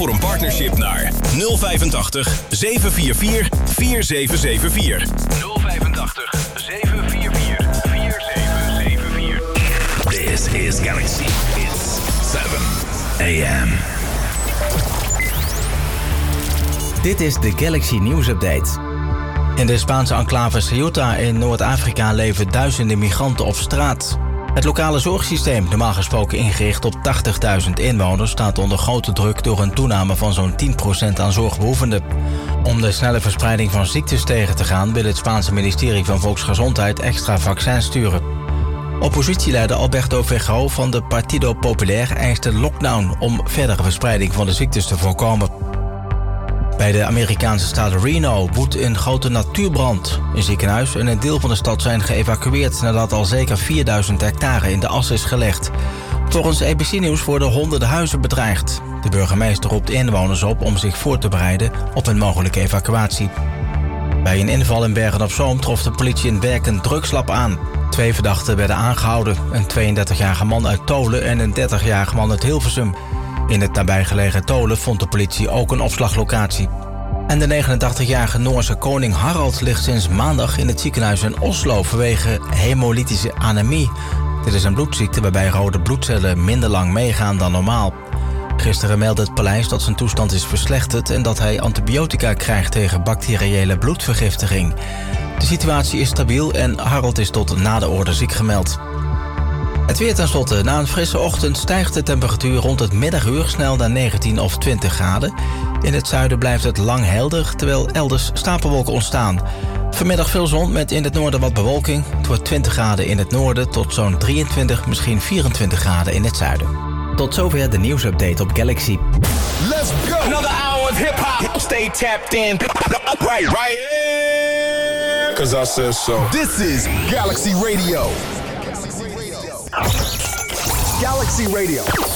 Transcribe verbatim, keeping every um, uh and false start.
Voor een partnership naar nul vijfentachtig zeven vier vier vier zeven zeven vier. nul vijfentachtig zeven vier vier vier zeven zeven vier. This is Galaxy. It's seven a.m. Dit is de Galaxy News Update. In de Spaanse enclave Ceuta in Noord-Afrika leven duizenden migranten op straat. Het lokale zorgsysteem, normaal gesproken ingericht op tachtigduizend inwoners, staat onder grote druk door een toename van zo'n tien procent aan zorgbehoevenden. Om de snelle verspreiding van ziektes tegen te gaan, wil het Spaanse ministerie van Volksgezondheid extra vaccins sturen. Oppositieleider Alberto Feijó van de Partido Popular eist een lockdown om verdere verspreiding van de ziektes te voorkomen. Bij de Amerikaanse staat Reno woedt een grote natuurbrand. Een ziekenhuis en een deel van de stad zijn geëvacueerd nadat al zeker vierduizend hectare in de as is gelegd. Volgens A B C Nieuws worden honderden huizen bedreigd. De burgemeester roept inwoners op om zich voor te bereiden op een mogelijke evacuatie. Bij een inval in Bergen-op-Zoom trof de politie een werkend drugslab aan. Twee verdachten werden aangehouden. Een tweeëndertigjarige man uit Tolen en een dertigjarige man uit Hilversum. In het nabijgelegen Tolen vond de politie ook een opslaglocatie. En de negenentachtigjarige Noorse koning Harald ligt sinds maandag in het ziekenhuis in Oslo vanwege hemolytische anemie. Dit is een bloedziekte waarbij rode bloedcellen minder lang meegaan dan normaal. Gisteren meldde het paleis dat zijn toestand is verslechterd en dat hij antibiotica krijgt tegen bacteriële bloedvergiftiging. De situatie is stabiel en Harald is tot na de orde ziek gemeld. Het weer tenslotte. Na een frisse ochtend stijgt de temperatuur rond het middaguur snel naar negentien of twintig graden. In het zuiden blijft het lang helder, terwijl elders stapelwolken ontstaan. Vanmiddag veel zon met in het noorden wat bewolking. Het wordt twintig graden in het noorden tot zo'n drieëntwintig, misschien vierentwintig graden in het zuiden. Tot zover de nieuwsupdate op Galaxy. Let's go! Another hour of hip-hop. Stay tapped in. Right, right here. Cause I said so. This is Galaxy Radio. Galaxy Radio.